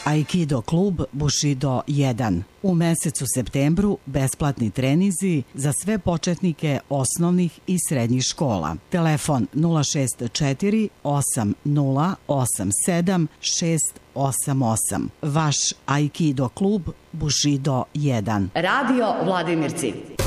Aikido klub Bushido 1. U mesecu septembru besplatni trenizi za sve početnike osnovnih i srednjih škola. Telefon 064 8087 688. Vaš Aikido klub Bushido 1. Radio Vladimirci.